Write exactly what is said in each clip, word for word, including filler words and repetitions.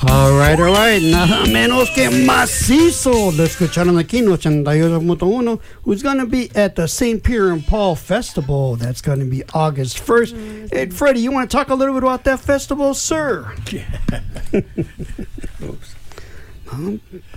All right, all right. Nada menos que macizo. Lo escucharon aquí en ochenta y ocho punto uno. Who's going to be at the Saint Peter and Paul Festival. That's going to be August first. Mm-hmm. Hey, Freddie, you want to talk a little bit about that festival, sir? Oops. Um,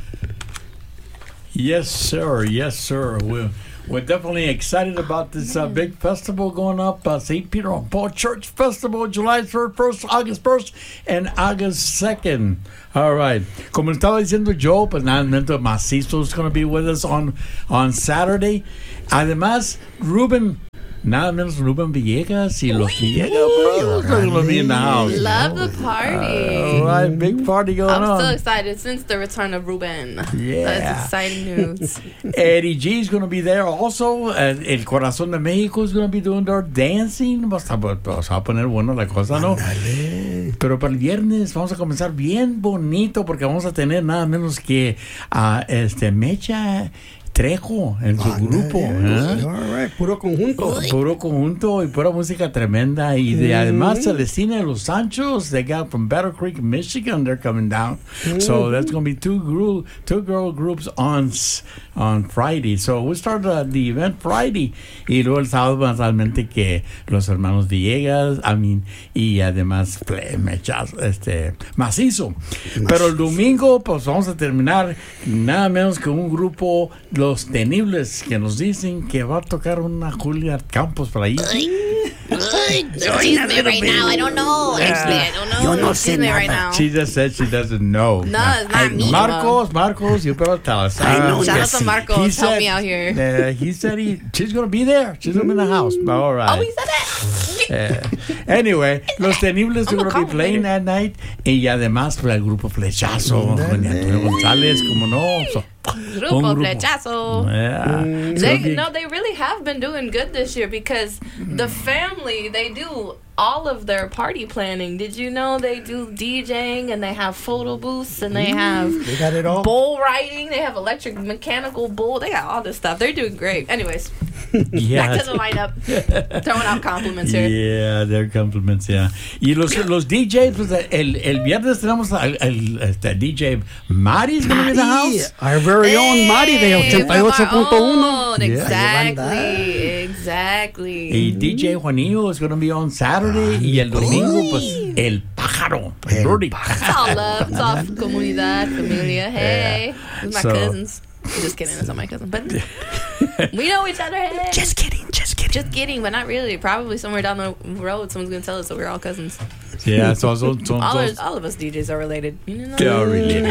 yes, sir. Yes, sir. We're, we're definitely excited about this uh, big festival going up. Uh, Saint Peter and Paul Church Festival, July thirty-first, August first, and August second. All right. Como estaba diciendo Joe, pues nada, Macizo is going to be with us on, on Saturday. Además, Ruben... Nada menos Ruben Villegas y los Villegas brothers are going to be in the house. Love the party. Uh, all right, big party going I'm on. I'm so excited since the return of Ruben. Yeah. That's exciting news. Eddie G is going to be there also. Uh, El Corazón de México is going to be doing their dancing. Vamos a, vamos a poner bueno la cosa, ¿no? Andale. Pero para el viernes vamos a comenzar bien bonito porque vamos a tener nada menos que a uh, este Mecha Trejo en su grupo. ¿eh? All right. Puro conjunto. Puro conjunto y pura música tremenda. Y de, mm-hmm. además, Celestina y Los Sanchos, they got from Battle Creek, Michigan, they're coming down. Mm-hmm. So that's going to be two, group, two girl groups on on Friday. So we start uh, the event Friday. Y luego el sábado, naturalmente, que los hermanos Villegas, I mean, y además, mechas, este, macizo. macizo. Pero el domingo, pues vamos a terminar nada menos que un grupo. Los Tenibles, que nos dicen que va a tocar una Julia Campos por ahí. She's me right now. I don't know. Actually, I don't know. Yo no sé nada. Right now. She just said she doesn't know. No, it's not me. Marcos, Marcos, you better tell us. I know. Shout out to Marcos. He Help said, me out here. Uh, he said he, she's going to be there. She's going to be in the house. All right. Oh, he said that? Uh, anyway, Los Tenibles are going to be playing that night. Y además, el grupo Flechazo, Juan Antonio González, como no. So, Grupo Flechazo. Yeah. Mm. They, no, they really have been doing good this year because the family, they do all of their party planning. Did you know they do DJing and they have photo booths and they have they got it all. Bull riding. They have electric mechanical bull. They got all this stuff. They're doing great. Anyways, yeah. Back to the lineup. Throwing out compliments here. Yeah, they're compliments, yeah. Y los, los D Js, pues el, el viernes tenemos al el, el D J Mari's going to be in the house. Our very own Mari de ochenta y ocho punto uno. Exactly, exactly. Y D J Juanillo is going to be on Saturday. Y el domingo, pues, el pájaro. El Rudy. It's all love. It's all comunidad, familia. Hey. Yeah. These my So, cousins. Just kidding. It's not my cousin. But we know each other. Hey. Just kidding. Just kidding. Just kidding, but not really. Probably somewhere down the road, someone's going to tell us that we're all cousins. Yeah, so, so, so, all, so, of, all of us D Js are related. You know? They are related.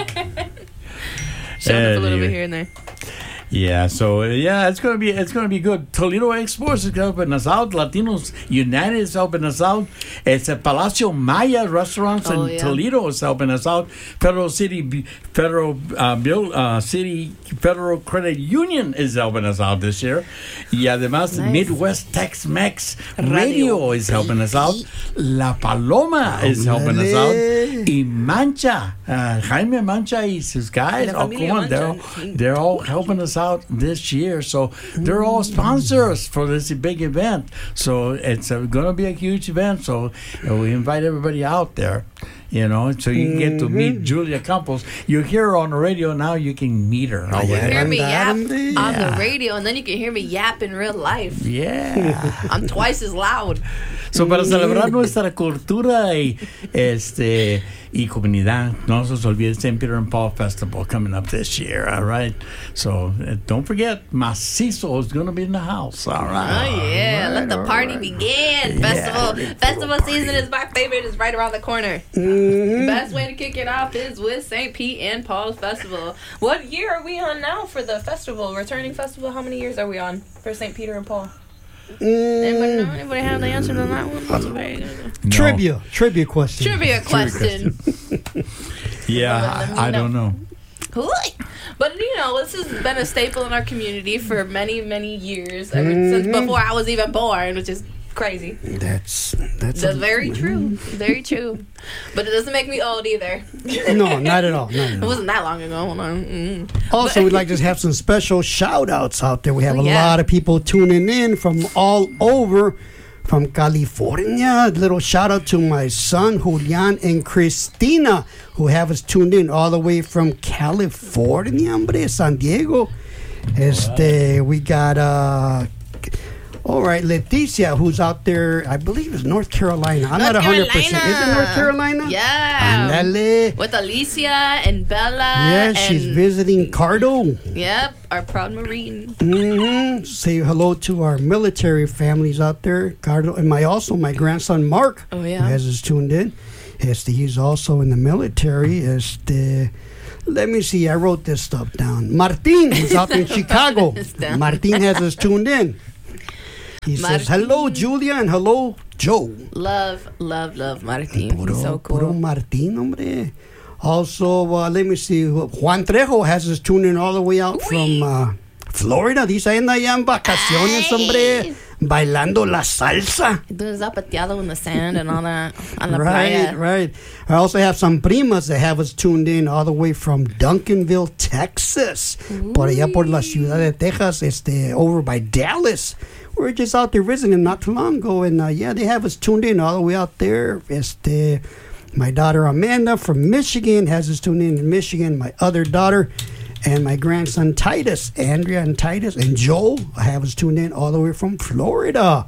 Showing up a little bit here and there. Yeah, so uh, yeah, it's gonna be it's gonna be good. Toledo Exports is helping us out. Latinos United is helping us out. It's a Palacio Maya restaurants oh, in yeah. Toledo is helping us out. Federal City Federal uh, Bill uh, City Federal Credit Union is helping us out this year. Y además nice. Midwest Tex-Mex Radio is helping us out. La Paloma oh, is helping us out. Y Mancha, uh, Jaime Mancha y sus guys, oh, come on, they're all, they're all helping us out this year, so they're all sponsors for this big event. So it's uh, going to be a huge event. So uh, we invite everybody out there, you know, so you mm-hmm. get to meet Julia Campos. You hear her on the radio now, you can meet her. Oh, you can hear me yap yeah. on the radio, and then you can hear me yap in real life. Yeah, I'm twice as loud. So para celebrar nuestra cultura y este y comunidad, no se os olvide Saint Peter and Paul Festival coming up this year. All right, so uh, don't forget, Macizo is going to be in the house. All right. Oh yeah, all let right, the party right. begin. Festival, yeah, festival season is my favorite. It's right around the corner. Mm-hmm. Best way to kick it off is with Saint Pete and Paul's Festival. What year are we on now for the festival? Returning festival. How many years are we on for Saint Peter and Paul? Mm. Anybody know? Anybody have the answer to that one? That's very good. No. Trivia. Trivia question. Trivia question. Yeah, I, I don't know. But you know, this has been a staple in our community for many, many years, ever Mm-hmm. since before I was even born, which is crazy. That's that's, That's a, very true. Very true. But it doesn't make me old either. No, not at all. Not at It all. wasn't that long ago. Mm-hmm. Also, But- we'd like to have some special shout outs out there. We have Oh, a yeah. lot of people tuning in from all over. from California. Little shout out to my son, Julian and Christina, who have us tuned in all the way from California, hombre, San Diego. Este, we got, uh, all right, Leticia, who's out there, I believe it's North Carolina. I'm North not one hundred percent. Carolina. Is it North Carolina? Yeah. Andale. With Alicia and Bella. Yeah, and, she's visiting Cardo. Yep, our proud Marine. Mm-hmm. Say hello to our military families out there, Cardo, and my also my grandson Mark. Oh, yeah. Who has us tuned in. Este, he's also in the military. Este, let me see. I wrote this stuff down. Martin, who's out in Chicago. Martin has us tuned in. He Martin. says hello, Julia, and hello, Joe. Love, love, love Martin. Puro, He's so cool. puro Martin, hombre. Also, uh, let me see. Juan Trejo has us tuned in all the way out from uh, Florida. Dice, anda allá en vacaciones, hombre. Bailando la salsa. Doing zapateado in the sand and all that on the Right, playa. right. I also have some primas that have us tuned in all the way from Duncanville, Texas. Por allá por la ciudad de Texas, este, over by Dallas. We were just out there visiting not too long ago, and uh, yeah, they have us tuned in all the way out there. Este, my daughter Amanda from Michigan has us tuned in in Michigan. My other daughter and my grandson Titus, Andrea and Titus, and Joel have us tuned in all the way from Florida.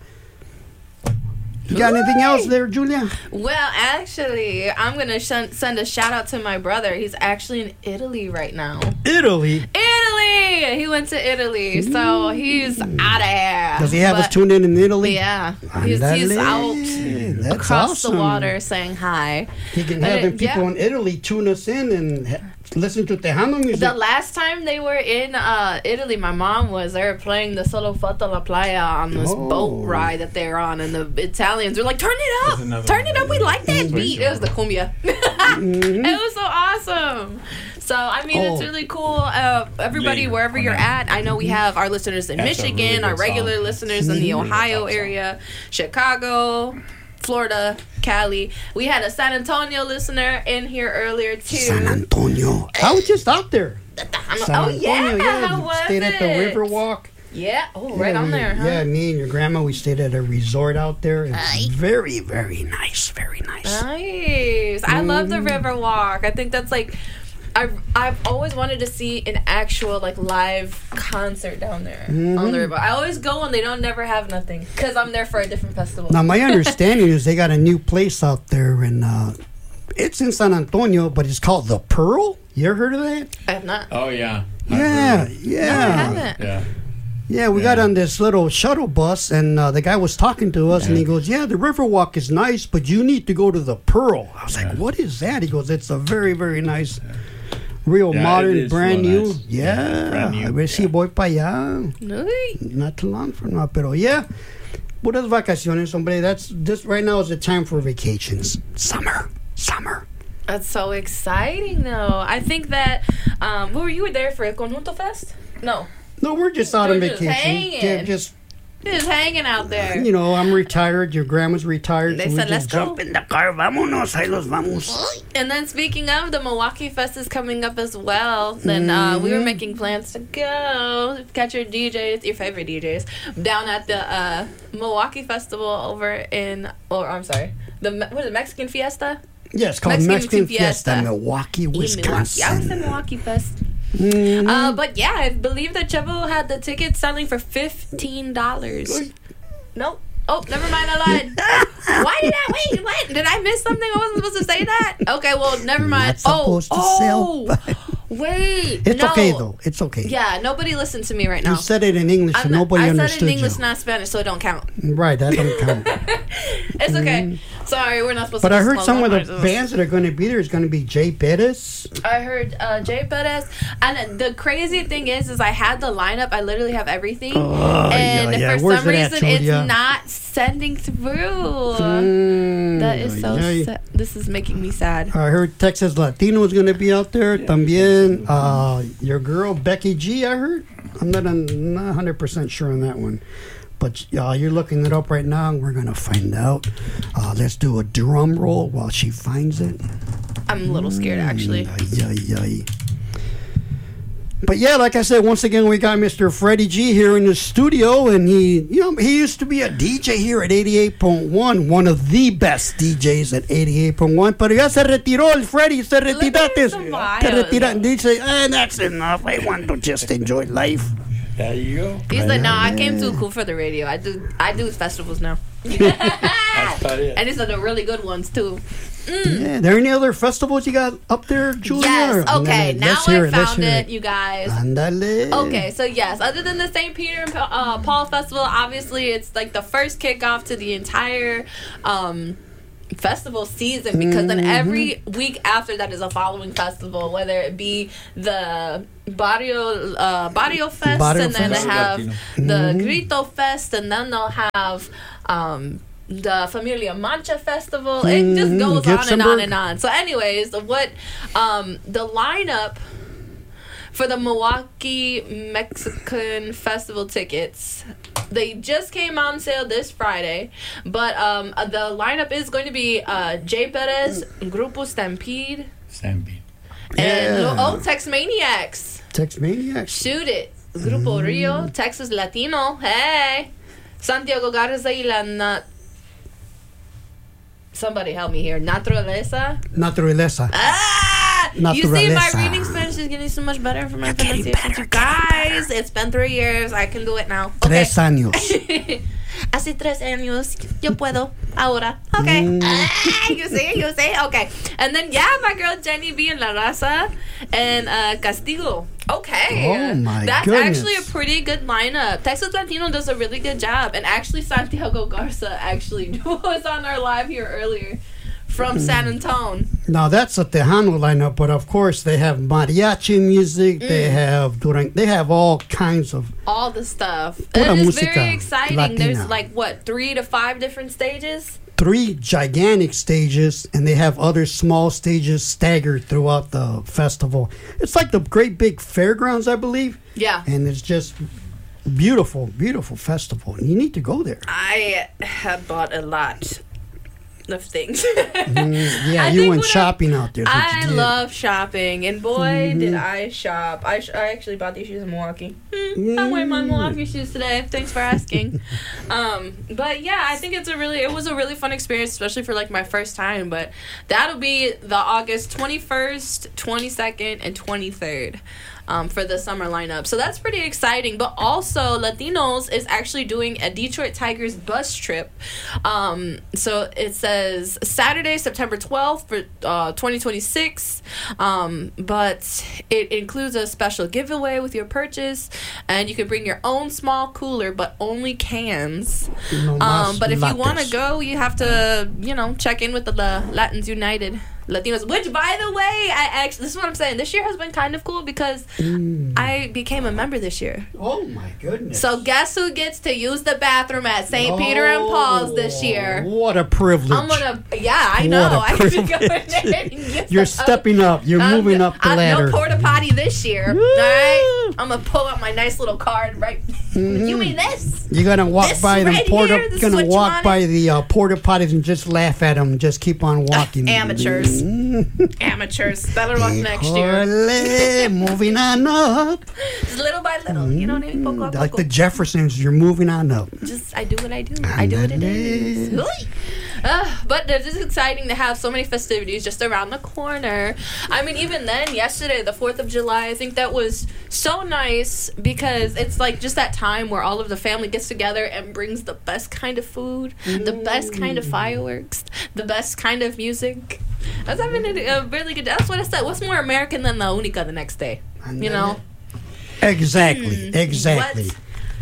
You got anything else there, Julia? Well, actually, I'm going to sh- send a shout out to my brother. He's actually in Italy right now. Italy. Italy! He went to Italy, so he's out of here. Does he have us But- tuned in in Italy? Yeah. He's, he's Andale. out That's across awesome. the water saying hi. He can But have it- people yeah. in Italy tune us in and ha- listen to Tejano music. The last time they were in uh, Italy, my mom was there playing the Solo Foto La Playa on this Oh. boat ride that they were on, and the Italians were like, "Turn it There's up, another turn one. it up, we like that Mhm. beat." It was the cumbia. Mm-hmm. It was so awesome. So I mean, it's Oh. really cool. Uh, everybody, Later, wherever you're whenever. at, I know we have our listeners in That's a Michigan, really our good regular song. listeners in the Mhm. Ohio Really good area, Chicago, Florida, Cali. We had a San Antonio listener in here earlier too. San Antonio. I was just out there. San oh yeah, Antonio, how was stayed it? at the Riverwalk. Yeah, oh, right Yeah, on we- there, huh? Yeah, me and your grandma, we stayed at a resort out there. It's Aye. very, very nice. Very nice. Nice. I love the Mm. Riverwalk. I think that's like, I've I've always wanted to see an actual like live concert down there Mm-hmm. on the river. I always go when they don't never have nothing because I'm there for a different festival. Now, my understanding is they got a new place out there, and uh, it's in San Antonio, but it's called The Pearl. You ever heard of that? I have not. Oh, yeah. I've Yeah, heard. yeah. No, I haven't. Yeah. Yeah, we Yeah. got on this little shuttle bus, and uh, the guy was talking to us, and he Yeah. goes, "Yeah, the Riverwalk is nice, but you need to go to the Pearl." I was Yeah. like, "What is that?" He goes, "It's a very, very nice, real Yeah, modern, it is brand real new." nice. Yeah, Yeah, brand new, a ver si yeah. voy para allá. Really? Not too long from now, pero yeah. Puras vacaciones, hombre. That's this right now is the time for vacations. Summer, summer. That's so exciting, though. I think that, um, who were you there for? Conjunto Fest? No. No, we're just out on We're just vacation. hanging. Yeah, just Just hanging out there. you know, I'm retired. Your grandma's retired. They so we said, just "Let's go." jump in the car. Vámonos, ahí los vamos. And then speaking of, the Milwaukee Fest is coming up as well. Then uh, we were Mhm. making plans to go catch your D Js, your favorite D Js, down at the uh, Milwaukee Festival over in, or I'm sorry, the Me- what is it, Mexican Fiesta? Yeah, it's called Mexican Mexican, Fiesta. Fiesta, Milwaukee, In Milwaukee. I was Wisconsin. in Milwaukee Fest. Mhm. Uh, but yeah, I believe that Chevo had the tickets selling for fifteen dollars. Nope. Oh, never mind. I lied. Why did I wait? What did I miss something? I wasn't supposed to say that. Okay, well, never mind. Not supposed oh, to oh, sell. wait. It's no. okay though. It's okay. Yeah, nobody listened to me right now. You said it in English, I'm so not- nobody I said understood it in English, you. not Spanish, so it don't count. Right, that don't count. It's okay. Sorry, we're not supposed But to. I heard disclose some of our the voices. bands that are going to be there is going to be Jay Perez. I heard uh, Jay Perez, and the crazy thing is, is I had the lineup. I literally have everything, Oh, and yeah, yeah. for Where's some it at, reason, it's Julia? not sending through. Mm, That is so. yeah. Sa- this is making me sad. I heard Texas Latino is going to be out there. También, uh, your girl Becky G. I heard. I'm not un- not one hundred percent sure on that one, but uh, you're looking it up right now, and we're going to find out. Uh, let's do a drum roll while she finds it. I'm a little scared, actually. Ay, ay, ay. But yeah, like I said, once again, we got Mister Freddie G here in the studio, and he, you know, he used to be a D J here at eighty-eight point one, one of the best D Js at eighty-eight point one. Pero ya se retiró el Freddie, se retiraste. Te retiraste. Dice, eh, that's enough. I want to just enjoy life. There you go. He's like, no, I came too cool for the radio. I do, I do festivals now. That's about it. And these are the really good ones too. Mm. Yeah, are there any other festivals you got up there, Julia? Yes. Okay. Andale, now let's hear I it, let's found hear it, you guys. Andale. Okay. So yes, other than the Saint Peter and uh, Paul Festival, obviously it's like the first kickoff to the entire um, festival season, because mm-hmm. then every week after that is a following festival, whether it be the Barrio uh, Barrio Fest, Barrio and then Fest. they have Mm-hmm. the Grito Fest, and then they'll have. Um, the Familia Mancha Festival. It just Mhm. goes on and Gitzenberg. on and on. So anyways, what um the lineup for the Milwaukee Mexican Festival tickets, they just came on sale this Friday, but um the lineup is going to be uh Jay Perez, Grupo Stampede, Stampede. and Yeah. oh, Tex Maniacs. Tex Maniacs. Shoot it. Grupo Rio, Texas Latino. Hey. Santiago Garza y la na- Somebody help me here. Naturaleza. Naturaleza. Ah! You see, my Naturaleza. reading Spanish is getting so much better for my You're getting pronunciation. better, You guys, it's been three years. I can do it now. Okay. Tres años. Hace tres años. Yo puedo. Ahora. Okay. Mm. Ah, you see, you see. Okay. And then, yeah, my girl Jenny B and La Raza and uh, Castigo. Okay. Oh, my That's goodness. actually a pretty good lineup. Texas Latino does a really good job. And actually, Santiago Garza actually was on our live here earlier from San Antonio. Now that's a Tejano lineup, but of course they have mariachi music. Mm. They have during they have all kinds of All the stuff. Pura And it's música very exciting. latina. There's like, what, three to five different stages? three gigantic stages, and they have other small stages staggered throughout the festival. It's like the great big fairgrounds, I believe, Yeah. and it's just beautiful, beautiful festival. And you need to go there. I have bought a lot of things. Mm, yeah, I you think went what I- shopping out there. that's what I you did. love shopping, and boy, Mm-hmm. did I shop. I, sh- I actually bought these shoes in Milwaukee. Hmm, I'm wearing my Milwaukee shoes today. Thanks for asking. um, but yeah, I think it's a really, it was a really fun experience, especially for like my first time. But that'll be the August twenty-first, twenty-second, and twenty-third. Um, for the summer lineup. So that's pretty exciting. But also, Latinos is actually doing a Detroit Tigers bus trip. Um, so it says Saturday, September twelfth for uh, twenty twenty-six. Um, but it includes a special giveaway with your purchase. And you can bring your own small cooler, but only cans. No Um, más but if you lattes. want to go, you have to, you know, check in with the La- Latins United. Latinos, which by the way, I actually, this is what I'm saying. This year has been kind of cool because Mm. I became a member this year. Oh my goodness! So guess who gets to use the bathroom at Saint Peter and Paul's this year? What a privilege! I'm gonna, yeah, I What know. a I can go in privilege. there and use You're the- stepping up. You're I'm- moving up the I'm ladder. No porta potty this year. All right, I'm gonna pull out my nice little card. Right, you mean this? You're gonna walk This by them right porta. here, this is Gonna what you walk wanted? by the uh, porta potties and just laugh at them. Just keep on walking. Amateurs. Mm. Amateurs. Better luck next year. Híjole, moving on up. Just little by little, you know what I mean? Poco a Like poco. the Jeffersons, you're moving on up. Just I do what I do. I do what it is. Ándale. Uh, but it is exciting to have so many festivities just around the corner. I mean, even then, yesterday, the fourth of July, I think that was so nice because it's like just that time where all of the family gets together and brings the best kind of food, the best kind of fireworks, the best kind of music. I was having a, a really good day. That's what I said. What's more American than La Única the next day? You know? Exactly, exactly. What?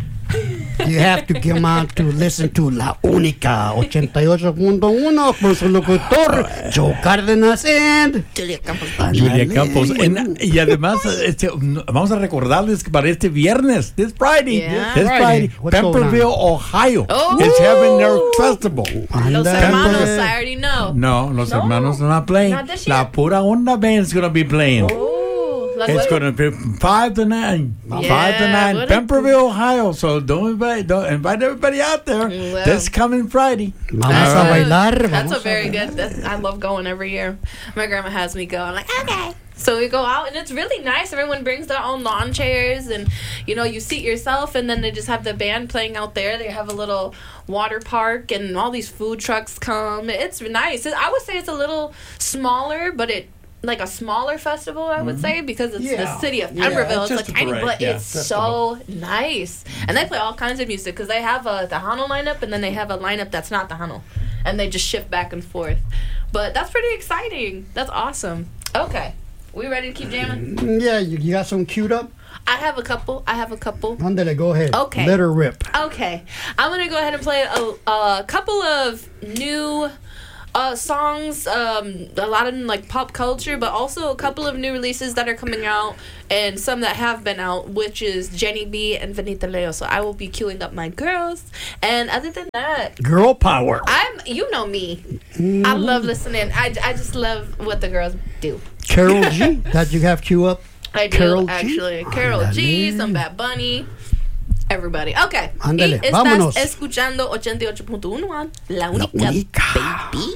You have to come out to listen to La Única ochenta y ocho punto uno con su locutor Joe Cárdenas and Julia Campos. Julia Ándale. Campos. En- y además, este, vamos a recordarles que para este viernes, this Friday, Yeah. this Friday. Friday, What's going Pemberville, Ohio, Oh. is having their festival. Los Ándale. hermanos, I already know. No, los No, hermanos are not playing. not this year. La Pura Onda Band is going to be playing. Oh, Like It's what? going to be from five to nine. Yeah, five to nine, what a- Pemberville, Ohio. So don't invite, don't invite everybody out there. Well. This coming Friday. Vamos That's a a- bailar. That's vamos a very a good. That's, I love going every year. My grandma has me go. I'm like, okay. So we go out, and it's really nice. Everyone brings their own lawn chairs, and you know, you seat yourself, and then they just have the band playing out there. They have a little water park, and all these food trucks come. It's nice. I would say it's a little smaller, but it like a smaller festival. I would say because it's Yeah. the city of Yeah, Pemberville. it's it's just like a tiny, parade, but yeah, it's so nice. And they play all kinds of music because they have a the Hano lineup, and then they have a lineup that's not the Hano, and they just shift back and forth. But that's pretty exciting. That's awesome. Okay. We ready to keep jamming? Mm, Yeah, you, you got some queued up? I have a couple. I have a couple. Andale, go ahead. Okay. Let her rip. Okay. I'm going to go ahead and play a, a couple of new uh, songs. Um, a lot of like pop culture, but also a couple of new releases that are coming out and some that have been out, which is Jenny B and Vanita Leo. So I will be queuing up my girls. And other than that, Girl power. I'm, you know me. I love listening. I, I just love what the girls do. Carol G, that you have queue up? I do, Carol G? actually. Carol G, Ándale. some Bad Bunny. Everybody. Ok. Ándale, y estás vámonos. escuchando ochenta y ocho punto uno, La La Única, única. baby.